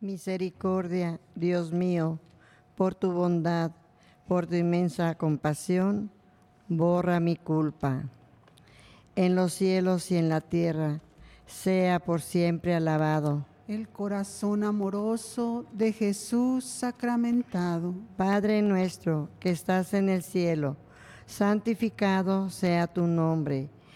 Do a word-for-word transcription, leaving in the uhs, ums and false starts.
Misericordia, Dios mío, por tu bondad, por tu inmensa compasión, borra mi culpa. En los cielos y en la tierra, sea por siempre alabado el corazón amoroso de Jesús sacramentado. Padre nuestro que estás en el cielo, santificado sea tu nombre.